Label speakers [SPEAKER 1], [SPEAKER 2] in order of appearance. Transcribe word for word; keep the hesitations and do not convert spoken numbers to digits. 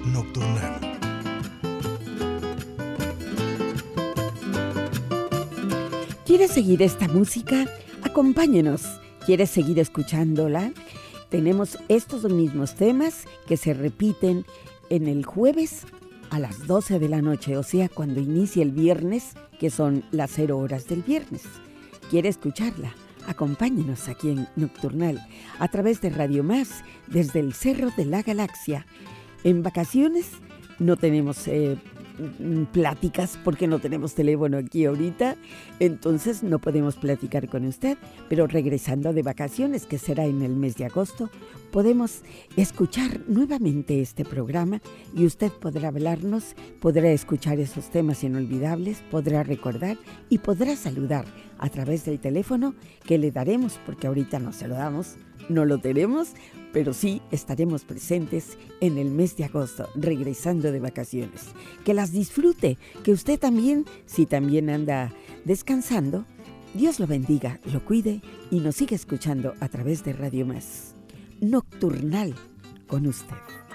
[SPEAKER 1] Nocturnal.
[SPEAKER 2] ¿Quieres seguir esta música? Acompáñenos. ¿Quieres seguir escuchándola? Tenemos estos mismos temas que se repiten en el jueves a las doce de la noche, o sea, cuando inicia el viernes, que son las cero horas del viernes. ¿Quiere escucharla? Acompáñenos aquí en Nocturnal, a través de Radio Más, desde el Cerro de la Galaxia. En vacaciones no tenemos eh, pláticas porque no tenemos teléfono aquí ahorita, entonces no podemos platicar con usted, pero regresando de vacaciones, que será en el mes de agosto, podemos escuchar nuevamente este programa y usted podrá hablarnos, podrá escuchar esos temas inolvidables, podrá recordar y podrá saludar a través del teléfono que le daremos, porque ahorita no se lo damos, no lo tenemos, pero sí estaremos presentes en el mes de agosto, regresando de vacaciones. Que las disfrute, que usted también, si también anda descansando, Dios lo bendiga, lo cuide y nos siga escuchando a través de Radio Más. Nocturnal con usted.